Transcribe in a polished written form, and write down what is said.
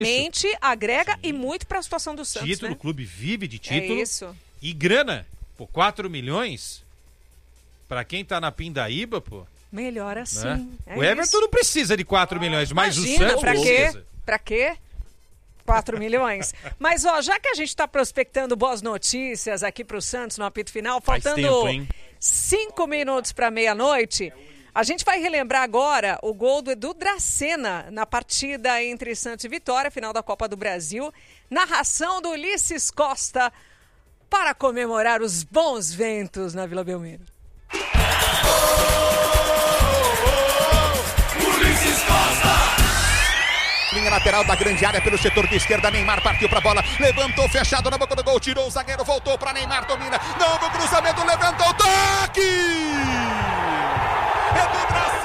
Mente, agrega e muito para a situação do Santos, Título, né? O clube vive de título. É isso. E grana, pô, 4 milhões, pra quem tá na Pindaíba, pô. Melhor assim. Né? É O Everton isso. não precisa de 4 milhões, mas Imagina, o Santos pra quê? precisa. Pra quê? 4 milhões. Mas, ó, já que a gente tá prospectando boas notícias aqui pro Santos no apito final, Faz faltando tempo, hein? 5 minutos pra meia-noite, a gente vai relembrar agora o gol do Edu Dracena na partida entre Santos e Vitória, final da Copa do Brasil. Narração do Ulisses Costa para comemorar os bons ventos na Vila Belmiro. Ulisses Costa! Linha lateral da grande área pelo setor de esquerda, Neymar partiu pra bola, levantou fechado na boca do gol, tirou o zagueiro, voltou pra Neymar, domina, novo cruzamento, levantou, toque!